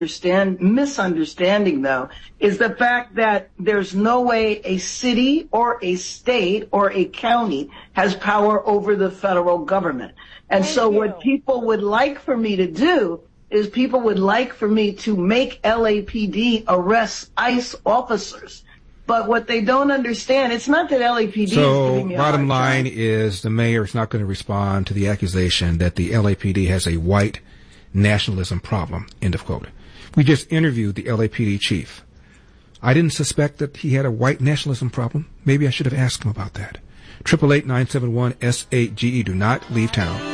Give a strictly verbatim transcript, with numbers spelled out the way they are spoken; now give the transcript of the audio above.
understand, misunderstanding, though, is the fact that there's no way a city or a state or a county has power over the federal government. And Thank so you. what people would like for me to do is people would like for me to make L A P D arrest ICE officers. But what they don't understand, it's not that L A P D so, is giving me a bottom hard line time. is the mayor is not going to respond to the accusation that the L A P D has a white nationalism problem, end of quote. We just interviewed the L A P D chief. I didn't suspect that he had a white nationalism problem. Maybe I should have asked him about that. triple eight nine seven one S eight G E. Do not leave town.